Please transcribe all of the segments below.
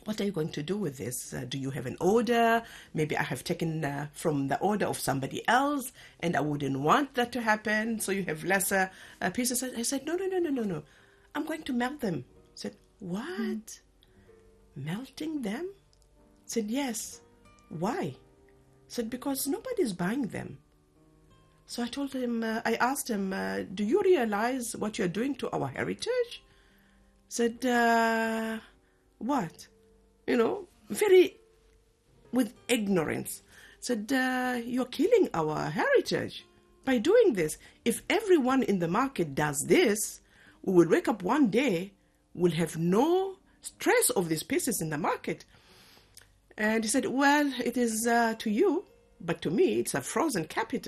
what are you going to do with this? Do you have an order? Maybe I have taken from the order of somebody else, and I wouldn't want that to happen, so you have lesser pieces. I said, no. I'm going to melt them. I said, what? Melting them? I said, yes. Why? I said, because nobody's buying them. So I told him, I asked him, do you realize what you're doing to our heritage? I said, what? Very with ignorance. Said, you're killing our heritage by doing this. If everyone in the market does this, we will wake up one day, we'll have no stress of these pieces in the market. And he said, well, it is to you, but to me, it's a frozen capital.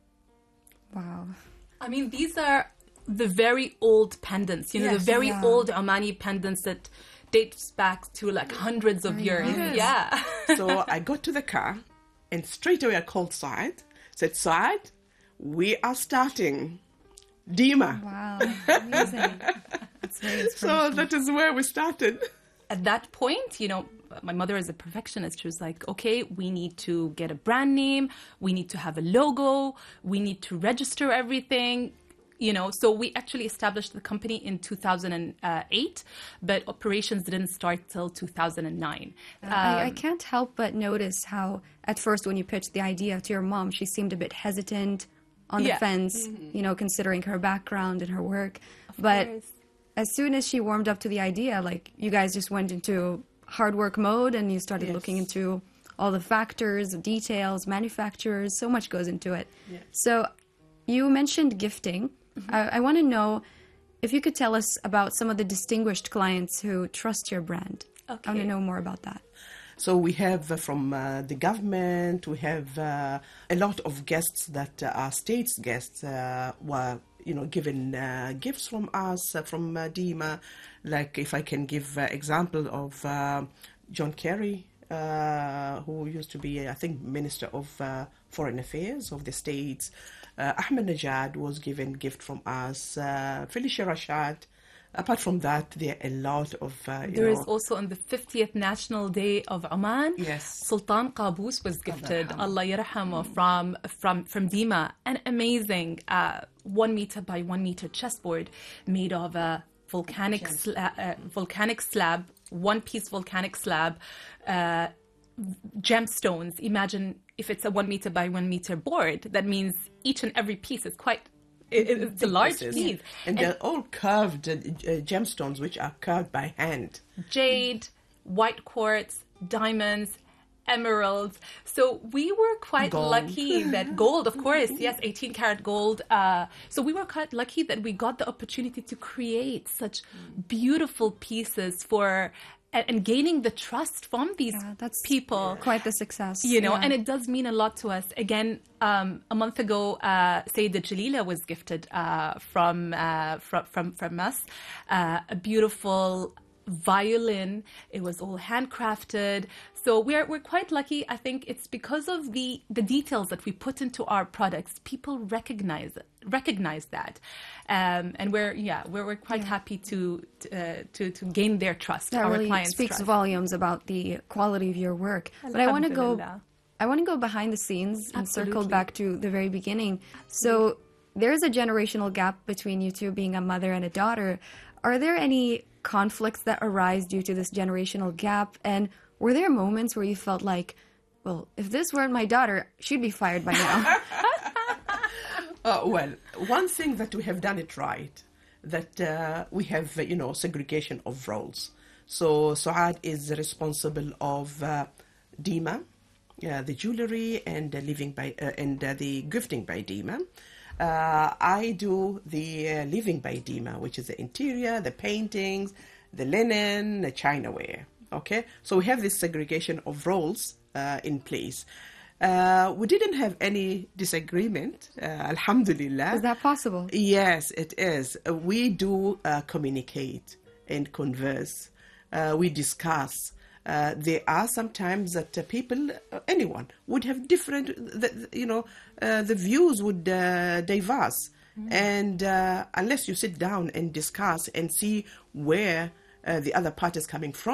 Wow. I mean, these are the very old pendants, Yes. the very old Omani pendants that dates back to like hundreds of years. Yes. Yeah. So I got to the car and straight away I called Saad. Said, Saad, we are starting Dima. Wow. Amazing. That's very inspirational. So that is where we started. At that point, my mother is a perfectionist. She was like, okay, we need to get a brand name. We need to have a logo. We need to register everything. So we actually established the company in 2008, but operations didn't start till 2009. I can't help but notice how, at first, when you pitched the idea to your mom, she seemed a bit hesitant, on the fence, considering her background and her work. But as soon as she warmed up to the idea, like, you guys just went into hard work mode and you started looking into all the factors, details, manufacturers, so much goes into it. Yes. So you mentioned gifting. I want to know if you could tell us about some of the distinguished clients who trust your brand. Okay. I want to know more about that. So we have from the government, we have a lot of guests that are states guests were given gifts from us, from Dima. Like if I can give example of John Kerry, who used to be, I think, Minister of Foreign Affairs of the States. Ahmadinejad was given gift from us. Felicia Rashad. Apart from that, there are a lot of, There is also on the 50th National Day of Oman, Yes. Sultan Qaboos was gifted, Allah yarhamah, from Dima. An amazing 1 meter by 1 meter chessboard made of a volcanic slab, one-piece volcanic slab, gemstones. Imagine if it's a 1 meter by 1 meter board, that means each and every piece is it's a large piece. And they're all curved gemstones, which are carved by hand. Jade, white quartz, diamonds, emeralds. So we were quite lucky that gold, of course, yes, 18 karat gold. So we were quite lucky that we got the opportunity to create such beautiful pieces and gaining the trust from these people. Quite the success. And it does mean a lot to us. Again, a month ago, Sayyidah Jalila was gifted from us a beautiful violin. It was all handcrafted. So we're quite lucky. I think it's because of the details that we put into our products. People recognize that, and we're quite happy to gain their trust. That our really clients' speaks trust. volumes about the quality of your work. But I want to go behind the scenes and circle back to the very beginning. So there's a generational gap between you two, being a mother and a daughter. Are there any conflicts that arise due to this generational gap? And were there moments where you felt like, well, if this weren't my daughter, she'd be fired by now? Well, one thing that we have done it right, that we have, segregation of roles. So Saad is responsible of Dima, the jewelry and living by and the gifting by Dima. I do the living by Dima, which is the interior, the paintings, the linen, the chinaware. Okay, so we have this segregation of roles in place. We didn't have any disagreement, alhamdulillah. Is that possible? Yes, it is. We do communicate and converse. We discuss. There are sometimes that people, anyone, would have different, the views would diverse. And unless you sit down and discuss and see where the other part is coming from,